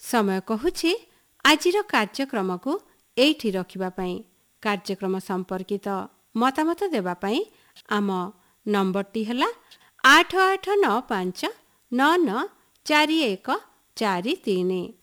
समय कहुछि आजिर कार्यक्रमको एइठी रखिबा पई। कार्यक्रम संपर्कित मतामत देबा पई आम नंबरटी हला 8895994143।